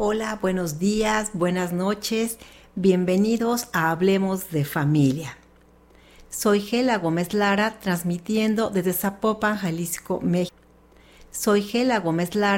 Hola, buenos días, buenas noches, bienvenidos a Hablemos de Familia. Soy Gela Gómez Lara, transmitiendo desde Zapopan, Jalisco, México. Soy Gela Gómez Lara.